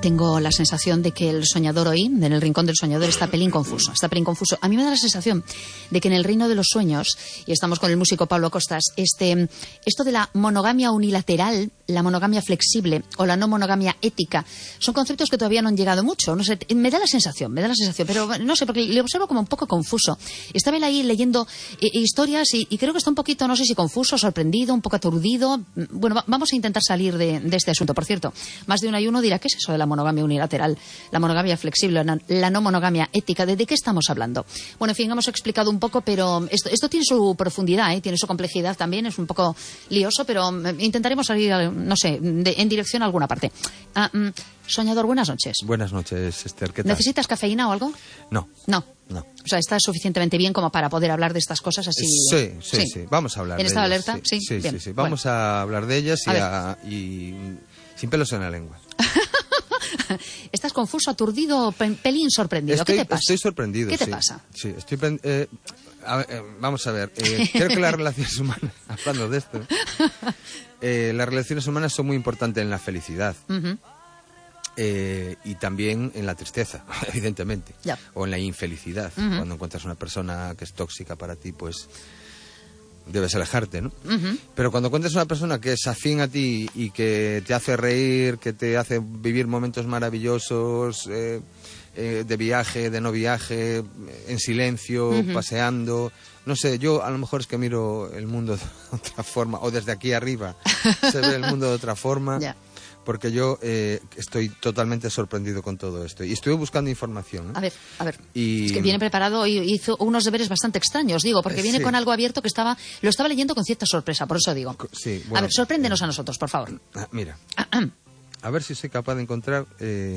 tengo la sensación de que el soñador hoy, en el rincón del soñador, está pelín confuso. A mí me da la sensación de que en el reino de los sueños, y estamos con el músico Pablo Costas, esto de la monogamia unilateral, la monogamia flexible o la no monogamia ética, son conceptos que todavía no han llegado mucho. No sé, me da la sensación, pero no sé, porque le observo como un poco confuso. Estaba él ahí leyendo historias y creo que está un poquito, no sé si confuso, sorprendido, un poco aturdido. Bueno, vamos a intentar salir de este asunto. Por cierto, más de uno y uno dirá, ¿qué es eso de la monogamia unilateral, la monogamia flexible, la no monogamia ética? ¿De qué estamos hablando? Bueno, en fin, hemos explicado un poco, pero esto tiene su profundidad, tiene su complejidad también, es un poco lioso, pero intentaremos salir, no sé, en dirección a alguna parte. Soñador, buenas noches. Buenas noches, Esther, ¿qué tal? ¿Necesitas cafeína o algo? No. O sea, ¿estás suficientemente bien como para poder hablar de estas cosas así? Sí. Vamos a hablar de ellas. ¿En estado de alerta? Sí. Vamos a hablar de ellas y sin pelos en la lengua. ¿Estás confuso, aturdido, pelín sorprendido? ¿Qué te pasa? Estoy sorprendido. ¿Qué te pasa? Sí, vamos a ver. Creo que las relaciones humanas, hablando de esto, las relaciones humanas son muy importantes en la felicidad. Uh-huh. Y también en la tristeza, evidentemente. Ya. O en la infelicidad. Uh-huh. Cuando encuentras una persona que es tóxica para ti, pues debes alejarte, ¿no? Uh-huh. Pero cuando encuentras una persona que es afín a ti y que te hace reír, que te hace vivir momentos maravillosos, de viaje, de no viaje, en silencio, uh-huh, paseando, no sé, yo a lo mejor es que miro el mundo de otra forma, o desde aquí arriba se ve el mundo de otra forma. Yeah. Porque yo estoy totalmente sorprendido con todo esto. Y estuve buscando información. A ver. Y... Es que viene preparado y hizo unos deberes bastante extraños, digo, porque viene con algo abierto que lo estaba leyendo con cierta sorpresa, por eso digo. Sí, bueno, a ver, sorpréndenos a nosotros, por favor. Mira, a ver si soy capaz de encontrar...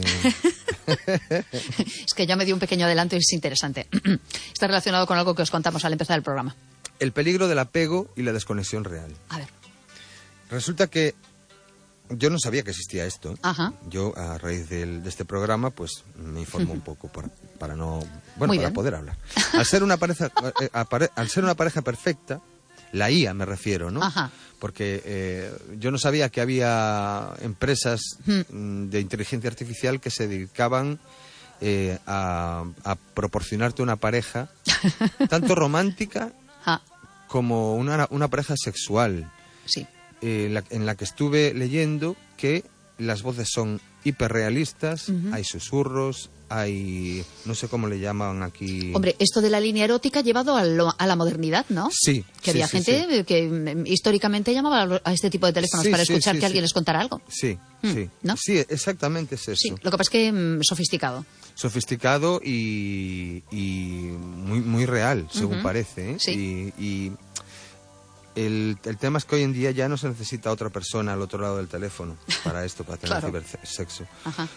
Es que ya me dio un pequeño adelanto y es interesante. Está relacionado con algo que os contamos al empezar el programa. El peligro del apego y la desconexión real. A ver. Resulta que yo no sabía que existía esto. Ajá. Yo, a raíz de este programa, pues me informo un poco para poder hablar. Al ser una pareja perfecta, la IA me refiero, ¿no? Ajá. Porque yo no sabía que había empresas de inteligencia artificial que se dedicaban a proporcionarte una pareja tanto romántica como una pareja sexual. Sí. En la que estuve leyendo que las voces son hiperrealistas, uh-huh, hay susurros, hay... no sé cómo le llaman aquí... Hombre, esto de la línea erótica llevado a la modernidad, ¿no? Sí. Que había gente que históricamente llamaba a este tipo de teléfonos para escuchar que alguien les contara algo. Sí. ¿No? Sí, exactamente es eso. Sí, lo que pasa es que sofisticado. Sofisticado y muy, muy real, según, uh-huh, parece, ¿eh? Sí. Y el tema es que hoy en día ya no se necesita otra persona al otro lado del teléfono para esto, para tener claro, cibersexo. Ajá.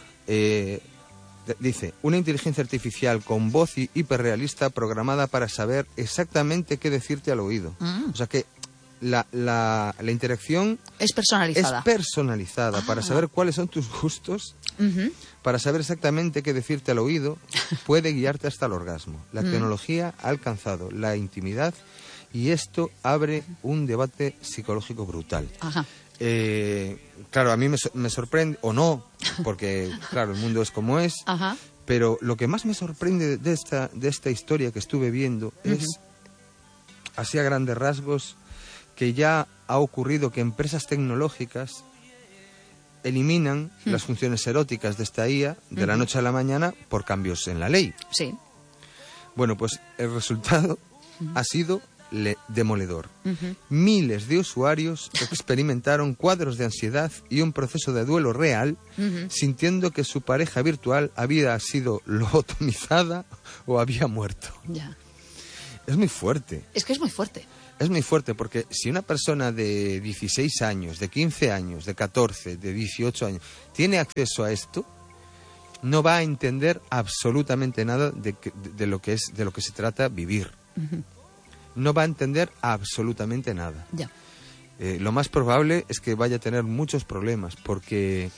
Dice, una inteligencia artificial con voz hiperrealista programada para saber exactamente qué decirte al oído. O sea que la interacción es personalizada. Es personalizada para saber cuáles son tus gustos, uh-huh, para saber exactamente qué decirte al oído, puede guiarte hasta el orgasmo. La tecnología ha alcanzado la intimidad y esto abre un debate psicológico brutal. Ajá. Claro, a mí me sorprende, o no, porque claro, el mundo es como es, ajá, pero lo que más me sorprende de esta historia que estuve viendo, uh-huh, es, así a grandes rasgos, que ya ha ocurrido que empresas tecnológicas eliminan las funciones eróticas de esta IA de la noche a la mañana por cambios en la ley. Sí. Bueno, pues el resultado ha sido demoledor. Uh-huh. Miles de usuarios experimentaron cuadros de ansiedad y un proceso de duelo real, uh-huh, sintiendo que su pareja virtual había sido lobotomizada o había muerto. Ya. Es muy fuerte. Es que es muy fuerte. Es muy fuerte porque si una persona de 16 años, de 15 años, de 14, de 18 años tiene acceso a esto, no va a entender absolutamente nada de lo que se trata vivir. Uh-huh. No va a entender absolutamente nada. Ya. Lo más probable es que vaya a tener muchos problemas porque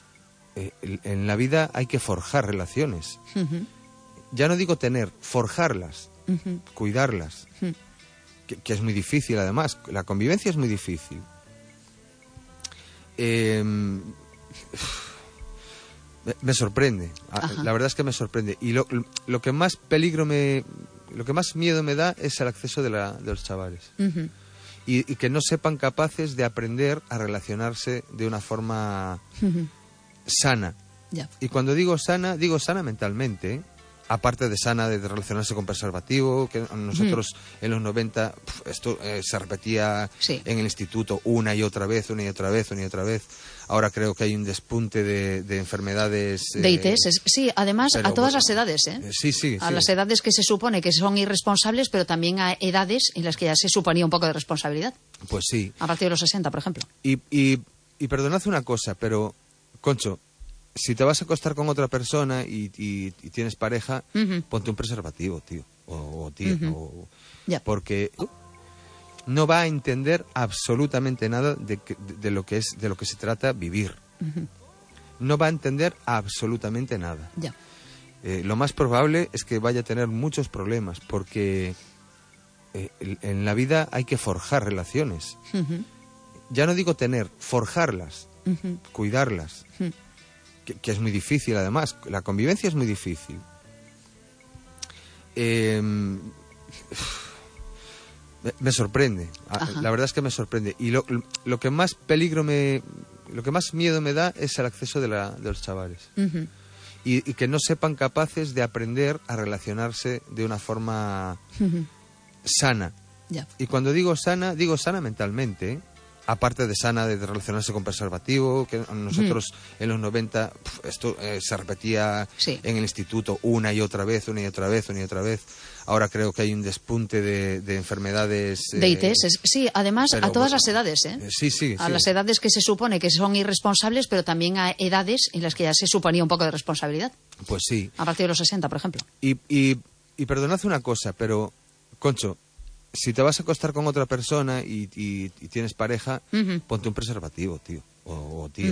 en la vida hay que forjar relaciones. Uh-huh. Ya no digo tener, forjarlas, uh-huh, cuidarlas, uh-huh, que es muy difícil además. La convivencia es muy difícil. Me sorprende. Ajá. La verdad es que me sorprende. Y lo que más lo que más miedo me da es el acceso de los chavales. Ujú. Y que no sepan capaces de aprender a relacionarse de una forma sana. Ya. Y cuando digo sana mentalmente, ¿eh? Aparte de sana de relacionarse con preservativo, que nosotros en los 90 esto se repetía Sí. en el instituto una y otra vez. Ahora creo que hay un despunte de enfermedades... De ITS, sí, además pero, a todas las edades, ¿eh? Sí. A las edades que se supone que son irresponsables, pero también a edades en las que ya se suponía un poco de responsabilidad. Pues sí. A partir de los 60, por ejemplo. Y perdonad una cosa, pero, Concho, si te vas a acostar con otra persona y tienes pareja, Ujú. ponte un preservativo, tío. O tía. Ujú. Ya. Porque no va a entender absolutamente nada de lo que se trata vivir. Ujú. No va a entender absolutamente nada. Ya. Lo más probable es que vaya a tener muchos problemas, porque en la vida hay que forjar relaciones. Ujú. Ya no digo tener, forjarlas, Ujú. cuidarlas. Ujú. Que es muy difícil, además. La convivencia es muy difícil. Me sorprende. Ajá. La verdad es que me sorprende. Y lo que más lo que más miedo me da es el acceso de los chavales. Ujú. Y que no sepan capaces de aprender a relacionarse de una forma Ujú. sana. Ya. Y cuando digo sana mentalmente, ¿eh? Aparte de sana de relacionarse con preservativo, que nosotros en los 90 esto se repetía Sí. en el instituto una y otra vez. Ahora creo que hay un despunte de enfermedades... De ITS, sí, además pero, a todas las edades, ¿eh? Sí. A las edades que se supone que son irresponsables, pero también a edades en las que ya se suponía un poco de responsabilidad. Pues sí. A partir de los 60, por ejemplo. Y perdonad una cosa, pero, Concho, si te vas a acostar con otra persona y tienes pareja, Ujú. ponte un preservativo, tío. O tía.